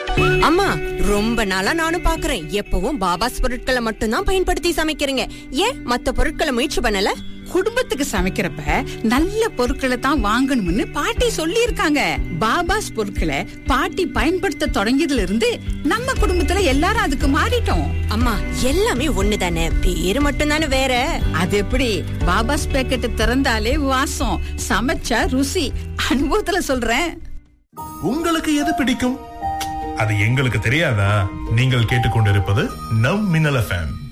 அம்மா, ரொம்ப நாளா நானும் பாக்குறேன். எப்பவும் பாபாஸ் பொருட்களை மட்டும்தான் பயன்படுத்தி சமைக்கிறீங்க. ஏன் மத்த பொருட்களை முயற்சி பண்ணல? குடும்பத்துக்கு சமைக்கிறப்ப நல்ல பொருட்களை தான் வாங்கணும்னு பாட்டி சொல்லி இருக்காங்க. பாபாஸ் பொருட்களை பாட்டி பயன்படுத்த தொடங்கியதுல இருந்து நம்ம குடும்பத்துல எல்லாரும் அதுக்கு மாறிட்டோம். அம்மா, எல்லாமே ஒண்ணுதானே, பேரு மட்டும்தானே வேற. அது எப்படி? பாபாஸ் பேக்கெட் திறந்தாலே வாசம், சமைச்சா ருசி. அனுபவத்துல சொல்றேன். உங்களுக்கு எது பிடிக்கும்? அது எங்களுக்கு தெரியாதா? நீங்கள் கேட்டுக்கொண்டிருப்பது நம் மின்னல் FM.